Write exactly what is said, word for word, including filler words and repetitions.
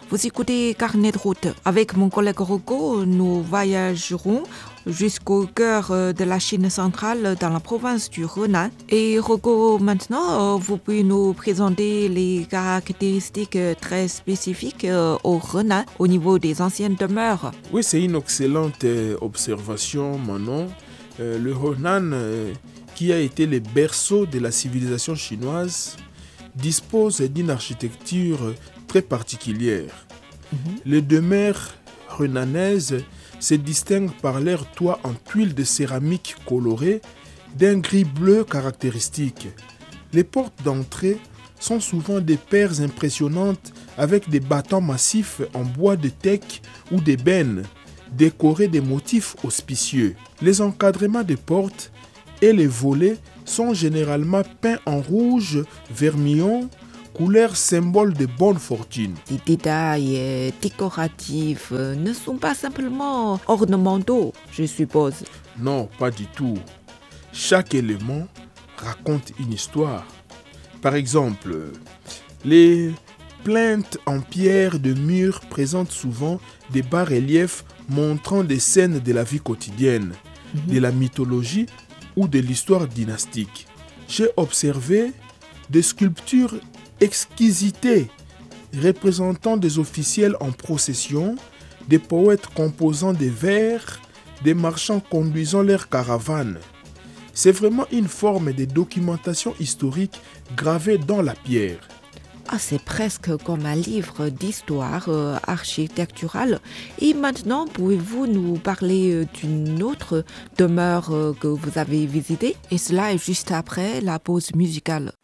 Vous écoutez Carnet de route. Avec mon collègue Rocco, nous voyagerons jusqu'au cœur de la Chine centrale dans la province du Henan. Et Rocco, maintenant, vous pouvez nous présenter les caractéristiques très spécifiques au Henan au niveau des anciennes demeures. Oui, c'est une excellente observation, Manon. Euh, le Henan, euh, qui a été le berceau de la civilisation chinoise, dispose d'une architecture très particulière. Mm-hmm. Les demeures renanaises se distinguent par leur toit en tuiles de céramique colorées d'un gris bleu caractéristique. Les portes d'entrée sont souvent des paires impressionnantes avec des battants massifs en bois de teck ou d'ébène, décorés de motifs auspicieux. Les encadrements des portes et les volets sont généralement peints en rouge vermillon, couleur symbole de bonne fortune. Les détails décoratifs ne sont pas simplement ornementaux, je suppose. Non, pas du tout. Chaque élément raconte une histoire. Par exemple, les plinthes en pierre de mur présentent souvent des bas-reliefs montrant des scènes de la vie quotidienne, mm-hmm. de la mythologie ou de l'histoire dynastique. J'ai observé des sculptures exquisitées représentant des officiels en procession, des poètes composant des vers, des marchands conduisant leurs caravanes. C'est vraiment une forme de documentation historique gravée dans la pierre. Ah, c'est presque comme un livre d'histoire euh, architecturale. Et maintenant, pouvez-vous nous parler d'une autre demeure euh, que vous avez visitée? Et cela est juste après la pause musicale.